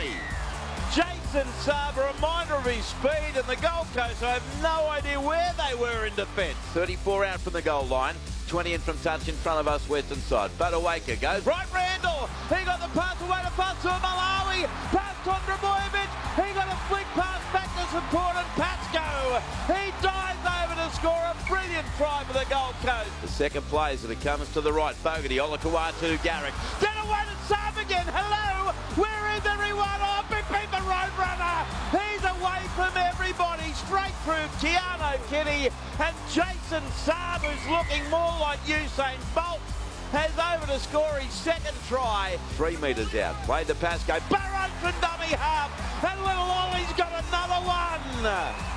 dummy. Jason Saab, a reminder of his speed, and the Gold Coast, I have no idea where they were in defence. 34 out from the goal line, 20 in from touch in front of us, western side. Buttawaker goes right, Randall. He got the pass away to pass to Malawi. Pass to Drabojevic. He got a flick pass back to support and Patsko. He dives over to score a brilliant try for the Gold Coast. The second play as it comes to the right. Fogarty, Olakau'atu, Garrick. Then away to Saab again. Hello, where is everyone? Oh, beat the Roadrunner. He's away from everybody. Straight through Keanu Kitty and Jason Saab, who's looking more like Usain Bolt, has over to score his second try. 3 metres out. Played the pass, go Burrows from dummy half. And little Ollie's got another one.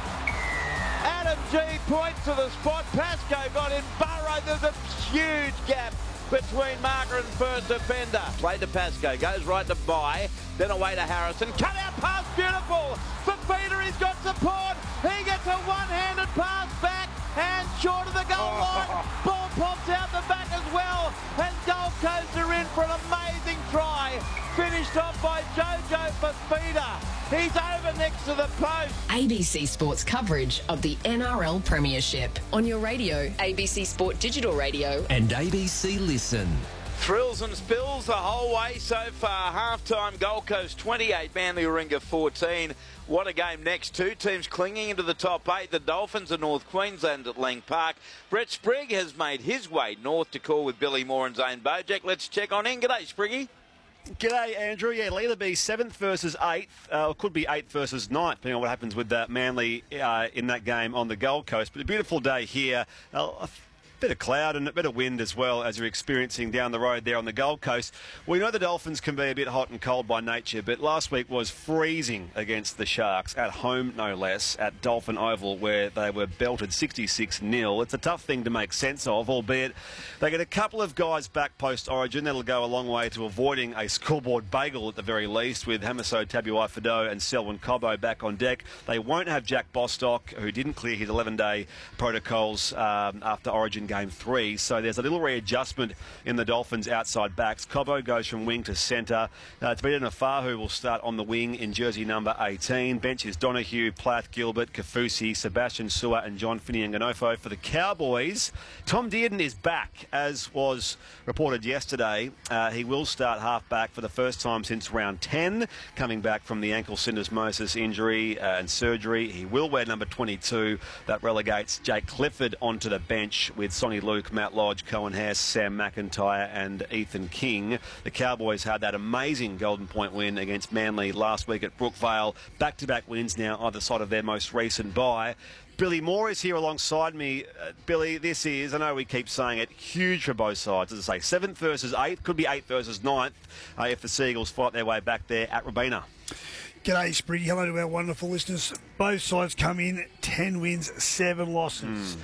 Adam G points to the spot. Pascoe got in. Burrow, there's a huge gap between marker and first defender. Played to Pascoe, goes right to Bye, then away to Harrison. Cut out pass, beautiful. For Peter, he's got support. He gets a one-handed pass back and short of the goal line. Ball pops out the back as well. And Gold Coast are in for an amazing try. Finished off by Jojo Fafita. He's over next to the post. ABC Sports coverage of the NRL Premiership. On your radio, ABC Sport Digital Radio. And ABC Listen. Thrills and spills the whole way so far. Half-time Gold Coast 28, Manly Warringah 14. What a game next. Two teams clinging into the top 8. The Dolphins of North Queensland at Lang Park. Brett Sprigg has made his way north to call with Billy Moore and Zane Bojack. Let's check on in. G'day, Spriggy. G'day, Andrew. Yeah, it'll either be 7th versus 8th, or it could be 8th versus 9th, depending on what happens with Manly in that game on the Gold Coast. But a beautiful day here. A bit of cloud and a bit of wind as well as you're experiencing down the road there on the Gold Coast. We know the Dolphins can be a bit hot and cold by nature, but last week was freezing against the Sharks, at home no less, at Dolphin Oval, where they were belted 66-0. It's a tough thing to make sense of, albeit they get a couple of guys back post-Origin. That'll go a long way to avoiding a scoreboard bagel at the very least, with Hamiso Tabuai-Fidow and Selwyn Cobbo back on deck. They won't have Jack Bostock, who didn't clear his 11-day protocols after Origin Game 3, so there's a little readjustment in the Dolphins' outside backs. Cobbo goes from wing to centre. Tavita Nafahu will start on the wing in jersey number 18. Bench is Donahue, Platt, Gilbert, Kafusi, Sebastian Sua and John Finney-Nganofo. For the Cowboys, Tom Dearden is back, as was reported yesterday. He will start half-back for the first time since round 10, coming back from the ankle syndesmosis injury and surgery. He will wear number 22. That relegates Jake Clifford onto the bench with Sonny Luke, Matt Lodge, Cohen Hess, Sam McIntyre and Ethan King. The Cowboys had that amazing Golden Point win against Manly last week at Brookvale. Back-to-back wins now either side of their most recent bye. Billy Moore is here alongside me. Billy, this is, I know we keep saying it, huge for both sides. As I say, 7th versus 8th, could be 8th versus 9th if the Seagulls fight their way back there at Robina. G'day, Spriggy. Hello to our wonderful listeners. Both sides come in 10 wins, 7 losses.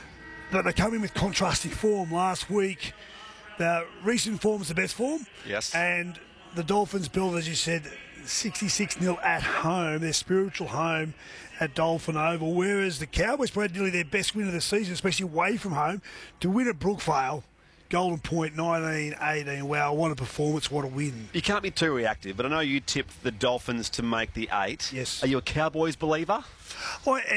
But they come in with contrasting form. Last week, the recent form is the best form. Yes. And the Dolphins built, as you said, 66-0 at home, their spiritual home at Dolphin Oval, whereas the Cowboys played nearly their best win of the season, especially away from home, to win at Brookvale. Golden Point 19-18. Wow, what a performance, what a win. You can't be too reactive, but I know you tipped the Dolphins to make the 8. Yes. Are you a Cowboys believer? I